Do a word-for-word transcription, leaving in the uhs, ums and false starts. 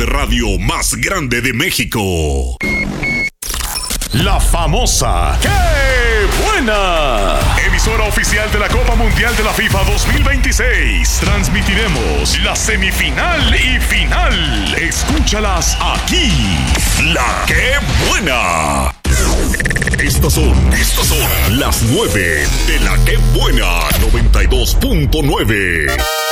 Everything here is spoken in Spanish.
radio más grande de México. La famosa ¡Qué buena! Emisora oficial de la Copa Mundial de la FIFA dos mil veintiséis. Transmitiremos la semifinal y final. Escúchalas aquí. La ¡Qué buena! Estas son, estas son las nueve de la ¡Qué buena! noventa y dos punto nueve.